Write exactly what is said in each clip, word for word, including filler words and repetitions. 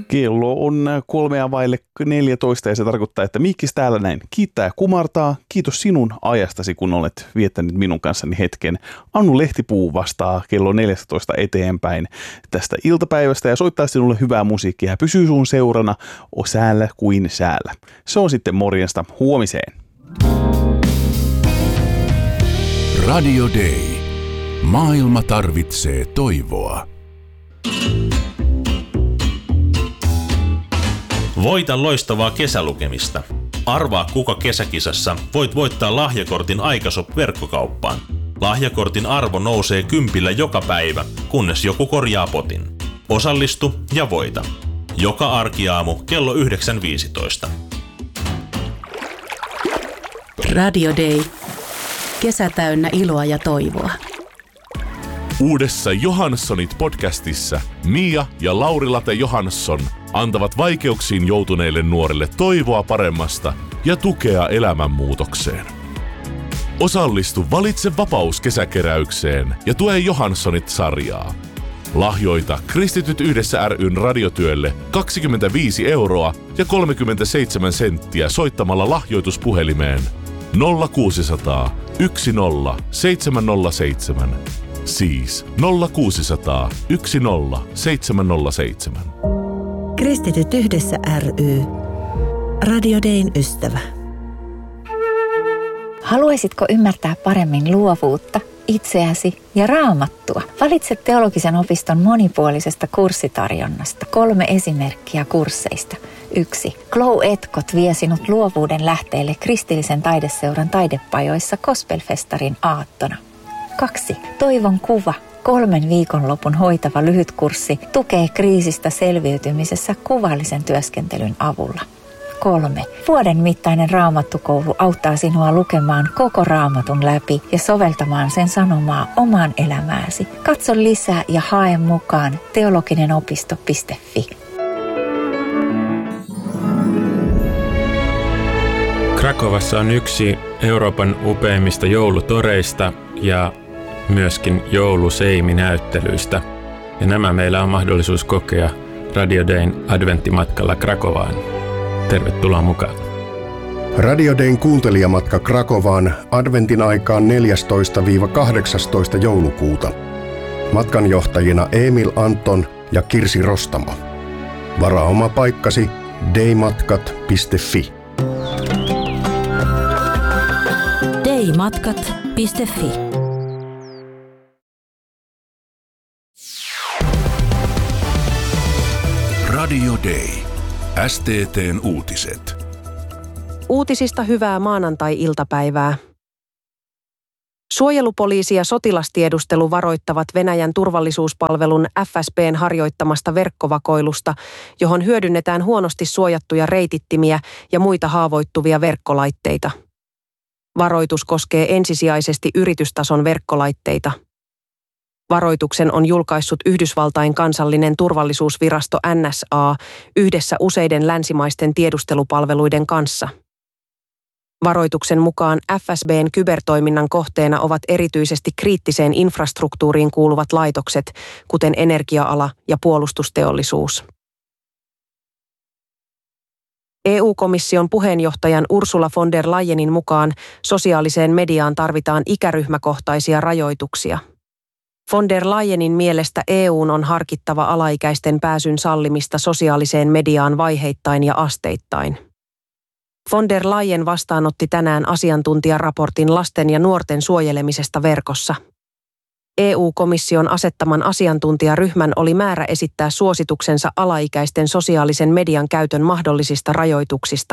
Kello on kolmea vaille neljätoista ja se tarkoittaa, että Mikkis täällä näin kiittää ja kumartaa. Kiitos sinun ajastasi, kun olet viettänyt minun kanssani hetken. Anu Lehtipuu vastaa kello neljätoista eteenpäin tästä iltapäivästä ja soittaa sinulle hyvää musiikkia ja pysyy sun seurana o säällä kuin säällä. Se on sitten morjesta huomiseen. Radio Day. Maailma tarvitsee toivoa. Voita loistavaa kesälukemista. Arvaa kuka kesäkisassa voit voittaa lahjakortin Aikashop-verkkokauppaan. Lahjakortin arvo nousee kympillä joka päivä, kunnes joku korjaa potin. Osallistu ja voita. Joka arkiaamu kello yhdeksän viisitoista. Radio Day. Kesä täynnä iloa ja toivoa. Uudessa Johanssonit-podcastissa Mia ja Lauri-Late Johansson antavat vaikeuksiin joutuneille nuorille toivoa paremmasta ja tukea elämänmuutokseen. Osallistu Valitse vapaus -kesäkeräykseen ja tue Johanssonit-sarjaa. Lahjoita Kristityt yhdessä ry:n radiotyölle kaksikymmentäviisi euroa ja kolmekymmentäseitsemän senttiä soittamalla lahjoituspuhelimeen nolla kuusisataa yksi nolla seitsemän nolla seitsemän. Siis nolla kuusisataa yksi nolla seitsemän nolla seitsemän. Kristityt yhdessä ry. Radio Dayn ystävä. Haluaisitko ymmärtää paremmin luovuutta, itseäsi ja Raamattua? Valitse teologisen opiston monipuolisesta kurssitarjonnasta. Kolme esimerkkiä kursseista. Yksi. Glow Etkot vie sinut luovuuden lähteelle kristillisen taideseuran taidepajoissa Gospelfestarin aattona. Kaksi. Toivon kuva. Kolmen viikonlopun hoitava lyhytkurssi tukee kriisistä selviytymisessä kuvallisen työskentelyn avulla. Kolme. Vuoden mittainen raamattukoulu auttaa sinua lukemaan koko raamatun läpi ja soveltamaan sen sanomaa omaan elämääsi. Katso lisää ja hae mukaan teologinenopisto piste fi. Krakovassa on yksi Euroopan upeimmista joulutoreista ja myöskin jouluseiminäyttelyistä. Ja nämä meillä on mahdollisuus kokea Radio Dayn adventtimatkalla Krakovaan. Tervetuloa mukaan. Radio Dayn kuuntelijamatka Krakovaan adventin aikaan neljästoista kahdeksastoista joulukuuta. Matkanjohtajina Emil Anton ja Kirsi Rostamo. Varaa oma paikkasi daymatkat piste fi. daymatkat piste fi. Radio Day. S T T:n uutiset. Uutisista hyvää maanantai-iltapäivää. Suojelupoliisi ja sotilastiedustelu varoittavat Venäjän turvallisuuspalvelun F S B:n harjoittamasta verkkovakoilusta, johon hyödynnetään huonosti suojattuja reitittimiä ja muita haavoittuvia verkkolaitteita. Varoitus koskee ensisijaisesti yritystason verkkolaitteita. Varoituksen on julkaissut Yhdysvaltain kansallinen turvallisuusvirasto N S A yhdessä useiden länsimaisten tiedustelupalveluiden kanssa. Varoituksen mukaan F S B:n kybertoiminnan kohteena ovat erityisesti kriittiseen infrastruktuuriin kuuluvat laitokset, kuten energia-ala ja puolustusteollisuus. E U-komission puheenjohtajan Ursula von der Leyenin mukaan sosiaaliseen mediaan tarvitaan ikäryhmäkohtaisia rajoituksia. Von der Leyenin mielestä E U:n on harkittava alaikäisten pääsyn sallimista sosiaaliseen mediaan vaiheittain ja asteittain. Von der Leyen vastaanotti tänään asiantuntijaraportin lasten ja nuorten suojelemisesta verkossa. E U-komission asettaman asiantuntijaryhmän oli määrä esittää suosituksensa alaikäisten sosiaalisen median käytön mahdollisista rajoituksista.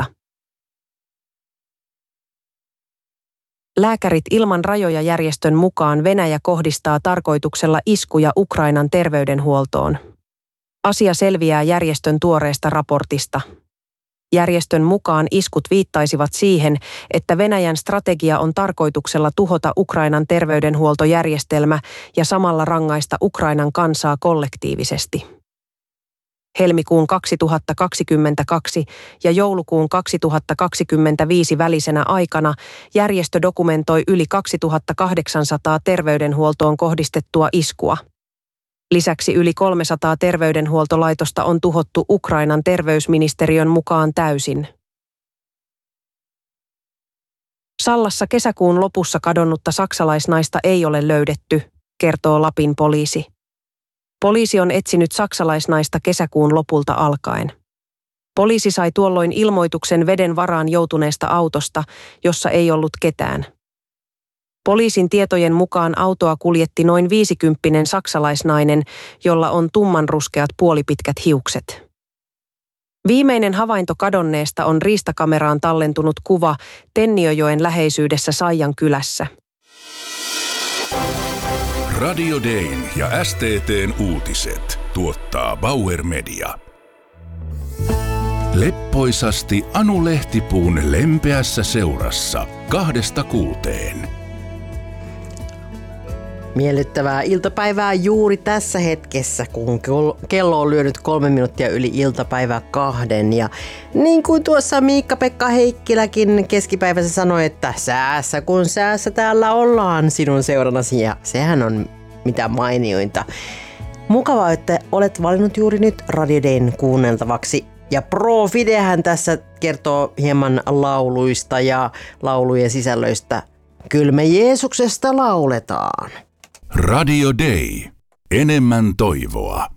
Lääkärit ilman rajoja -järjestön mukaan Venäjä kohdistaa tarkoituksella iskuja Ukrainan terveydenhuoltoon. Asia selviää järjestön tuoreesta raportista. Järjestön mukaan iskut viittaisivat siihen, että Venäjän strategia on tarkoituksella tuhota Ukrainan terveydenhuoltojärjestelmä ja samalla rangaista Ukrainan kansaa kollektiivisesti. Helmikuun kaksituhattakaksikymmentäkaksi ja joulukuun kaksituhattakaksikymmentäviisi välisenä aikana järjestö dokumentoi yli kaksituhattakahdeksansataa terveydenhuoltoon kohdistettua iskua. Lisäksi yli kolmesataa terveydenhuoltolaitosta on tuhottu Ukrainan terveysministeriön mukaan täysin. Sallassa kesäkuun lopussa kadonnutta saksalaisnaista ei ole löydetty, kertoo Lapin poliisi. Poliisi on etsinyt saksalaisnaista kesäkuun lopulta alkaen. Poliisi sai tuolloin ilmoituksen veden varaan joutuneesta autosta, jossa ei ollut ketään. Poliisin tietojen mukaan autoa kuljetti noin viisikymppinen saksalaisnainen, jolla on tummanruskeat puolipitkät hiukset. Viimeinen havainto kadonneesta on riistakameraan tallentunut kuva Tenniöjoen läheisyydessä Saijan kylässä. Radio Dayn ja S T T:n uutiset tuottaa Bauer Media. Leppoisasti Anu Lehtipuun lempeässä seurassa kahdesta kuuteen. Miellyttävää iltapäivää juuri tässä hetkessä, kun kello on lyönyt kolme minuuttia yli iltapäivää kahden. Ja niin kuin tuossa Miikka-Pekka Heikkiläkin keskipäivässä sanoi, että säässä kun säässä täällä ollaan sinun seurannasi, ja sehän on mitä mainiointa. Mukavaa, että olet valinnut juuri nyt Radio Dayn kuunneltavaksi. Ja Pro Fidehän tässä kertoo hieman lauluista ja laulujen sisällöistä. Kyllä me Jeesuksesta lauletaan. Radio Day. Enemmän toivoa.